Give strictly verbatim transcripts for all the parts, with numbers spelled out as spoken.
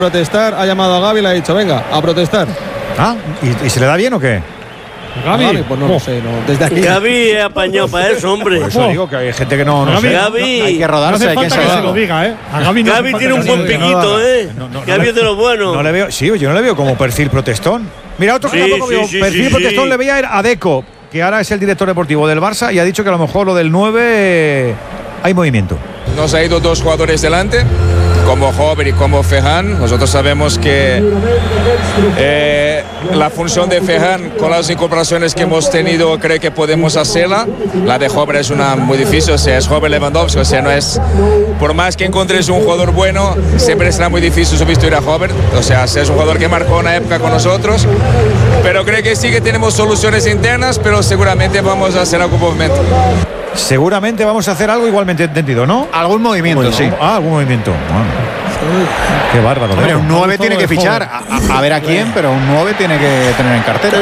protestar, ha llamado a Gavi y le ha dicho, venga, a protestar. Ah, ¿y, y se le da bien o qué? Gavi, Gavi pues no oh. lo sé, no, desde aquí. Gavi es apañado para eso, hombre. Por eso oh. digo que hay gente que no, no Gavi, sé. Gavi, no, hay que rodarse, no hay que que se lo diga, ¿eh? A Gavi, no Gavi tiene un buen piquito, no, ¿eh? No, no, Gavi no, es de lo bueno. No le veo, sí, yo no le veo como perfil protestón. Mira, otro que sí, tampoco sí, veo sí, perfil sí, protestón sí. le veía a Deco, que ahora es el director deportivo del Barça y ha dicho que a lo mejor lo del nueve hay movimiento. Nos ha ido dos jugadores delante, como Hover y como Ferran. Nosotros sabemos que eh, la función de Ferran con las incorporaciones que hemos tenido creo que podemos hacerla. La de Hover es una muy difícil, o sea, es Hover Lewandowski, o sea, no es, por más que encontres un jugador bueno, siempre será muy difícil sustituir a Hover, o sea, es un jugador que marcó una época con nosotros, pero creo que sí que tenemos soluciones internas, pero seguramente vamos a hacer algún movimiento. Seguramente vamos a hacer algo igualmente entendido, ¿no? Algún movimiento, bueno, sí. Ah, algún movimiento. Bueno. Qué bárbaro. Hombre, un nueve tiene que fichar. A, a ver a quién, pero un nueve tiene que tener en cartera.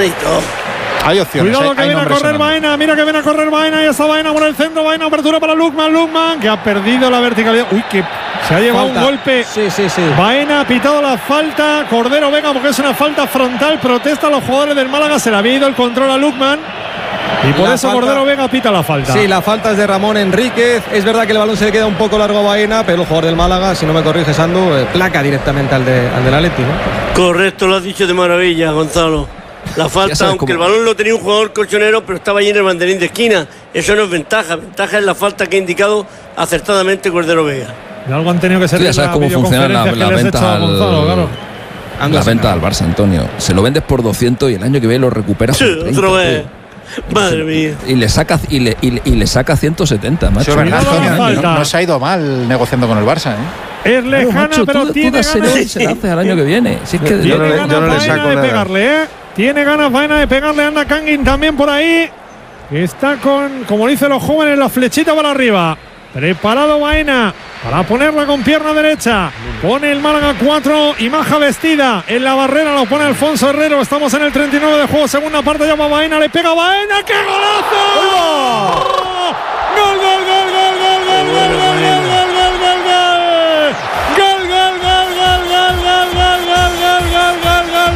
Hay opciones. Cuidado hay, que hay viene a correr Baena. Mira que viene a correr Baena. Y esa Baena por el centro. Baena, apertura para Lukman. Lukman, que ha perdido la verticalidad. Uy, que se ha llevado falta. Un golpe. Sí, sí, sí. Baena ha pitado la falta. Cordero Vega, porque es una falta frontal. Protesta a los jugadores del Málaga. Se le había ido el control a Lukman. Y por la eso falta, Cordero Vega pita la falta. Sí, la falta es de Ramón Enríquez. Es verdad que el balón se le queda un poco largo a Baena, pero el jugador del Málaga, si no me corriges, Andu, eh, placa directamente al, de, al del Atleti, ¿no? Correcto, lo has dicho de maravilla, Gonzalo. La falta, aunque cómo. El balón lo tenía un jugador colchonero, pero estaba allí en el banderín de esquina. Eso no es ventaja. Ventaja es la falta que ha indicado acertadamente Cordero Vega. Y algo han tenido que ser. Tú ya sabes cómo funciona la, la venta al, Gonzalo, claro. La venta al Barça, Antonio. Se lo vendes por doscientos y el año que viene lo recuperas por treinta. Otra vez. Madre mía. Y le saca y le, y le, y le saca ciento setenta, macho. Sí, verdad, no, no, no se ha ido mal negociando con el Barça, ¿eh? Es lejana, pero, macho, pero tú, tiene tú ganas. Se lo hace al año que viene. Si es que tiene yo no, ganas yo no le saco de nada. Pegarle, ¿eh? Tiene ganas Baena de pegarle. Anda Kangin también por ahí. Está con, como dicen los jóvenes, la flechita para arriba. Preparado Baena para ponerla con pierna derecha. Pone el Málaga cuatro y Maja vestida. En la barrera lo pone Alfonso Herrero. Estamos en el treinta y nueve de juego. Segunda parte, llama Baena. Le pega Baena. ¡Qué golazo! ¡Gol, gol, gol, gol, gol, gol, gol, gol, gol, gol, gol, gol, gol! ¡Gol, gol, gol, gol, gol, gol, gol, gol, gol, gol, gol,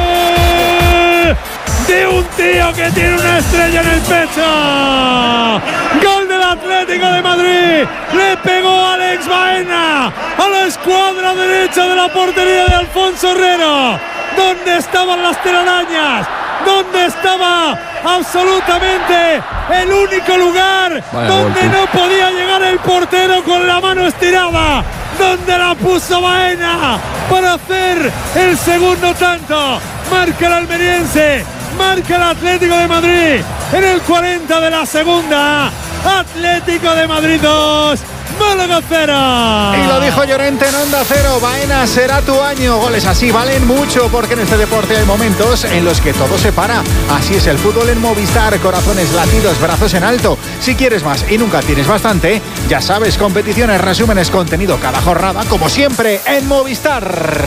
gol! De un tío que tiene una estrella en el pecho. ¡Gol del Atlético de Madrid! Le pegó Alex Baena a la escuadra derecha de la portería de Alfonso Herrero. ¿Dónde estaban las telarañas? ¿Dónde estaba absolutamente el único lugar Vaya donde golpe. No podía llegar el portero con la mano estirada? ¿Dónde la puso Baena para hacer el segundo tanto? Marca el almeriense, marca el Atlético de Madrid en el cuarenta de la segunda. Atlético de Madrid dos, Málaga cero. Y lo dijo Llorente en Onda Cero. Baena, será tu año. Goles así valen mucho, porque en este deporte hay momentos en los que todo se para. Así es el fútbol en Movistar. Corazones latidos, brazos en alto. Si quieres más y nunca tienes bastante, ya sabes, competiciones, resúmenes, contenido cada jornada, como siempre en Movistar.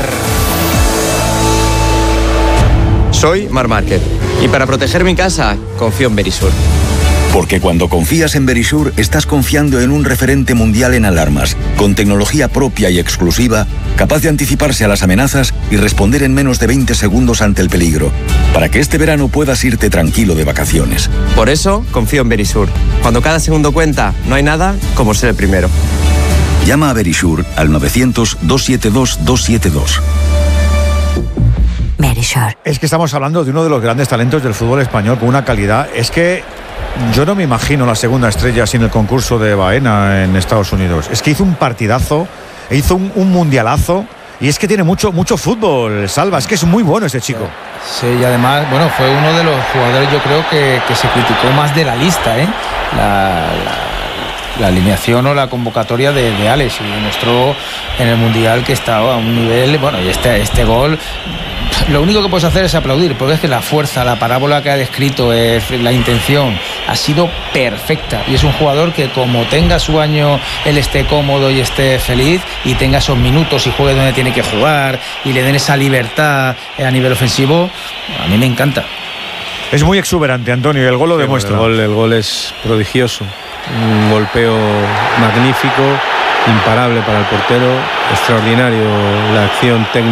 Soy Mar Márquez y para proteger mi casa confío en Verisur. Porque cuando confías en Verisur, estás confiando en un referente mundial en alarmas, con tecnología propia y exclusiva, capaz de anticiparse a las amenazas y responder en menos de veinte segundos ante el peligro, para que este verano puedas irte tranquilo de vacaciones. Por eso, confío en Verisur. Cuando cada segundo cuenta, no hay nada como ser el primero. Llama a Verisur al novecientos, doscientos setenta y dos, doscientos setenta y dos. Verisur. Es que estamos hablando de uno de los grandes talentos del fútbol español con una calidad. Es que yo no me imagino la segunda estrella sin el concurso de Baena en Estados Unidos. Es que hizo un partidazo, hizo un, un mundialazo y es que tiene mucho, mucho fútbol, Salva. Es que es muy bueno ese chico. Sí, y además, bueno, fue uno de los jugadores, yo creo que, que se criticó más de la lista, ¿eh? La, la, la alineación o la convocatoria de, de Alex, y demostró en el Mundial que estaba a un nivel, bueno, y este, este gol, lo único que puedes hacer es aplaudir, porque es que la fuerza, la parábola que ha descrito, es, la intención ha sido perfecta, y es un jugador que como tenga su año, él esté cómodo y esté feliz y tenga esos minutos y juegue donde tiene que jugar y le den esa libertad a nivel ofensivo, a mí me encanta. Es muy exuberante, Antonio, y el gol lo sí, demuestra. El gol, el gol es prodigioso, un golpeo magnífico, imparable para el portero, extraordinario la acción técnica